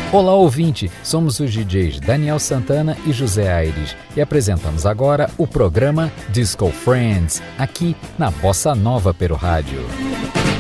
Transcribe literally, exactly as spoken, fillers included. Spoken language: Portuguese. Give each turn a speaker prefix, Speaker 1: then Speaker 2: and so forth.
Speaker 1: Olá, ouvinte! Somos os D Js Daniel Santana e José Aires e apresentamos agora o programa Disco Friends, aqui na Bossa Nova pelo rádio.